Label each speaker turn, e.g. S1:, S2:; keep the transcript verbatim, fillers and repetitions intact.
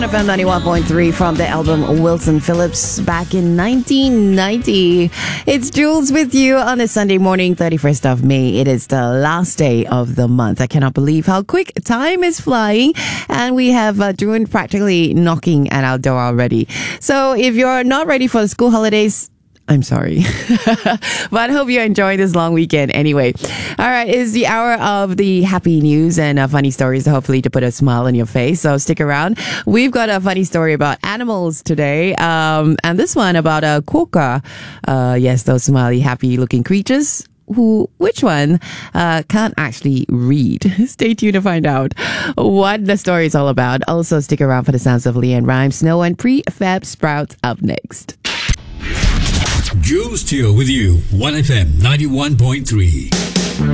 S1: F M ninety-one point three from the album Wilson Phillips back in nineteen ninety. It's Jules with you on a Sunday morning, thirty-first of May. It is the last day of the month. I cannot believe how quick time is flying, and we have uh, June practically knocking at our door already. So if you're not ready for the school holidays, I'm sorry. But I hope you're enjoying this long weekend anyway. All right, it's the hour of the happy news and uh, funny stories, hopefully to put a smile on your face. So stick around. We've got a funny story about animals today. Um, and this one about a quokka. Uh, yes, those smiley, happy-looking creatures. Who, which one uh, can't actually read. Stay tuned to find out what the story is all about. Also, stick around for the sounds of Leanne Rhymes, Snow, and Prefab Sprouts up next.
S2: Jules Teo with you, one F M ninety-one point three.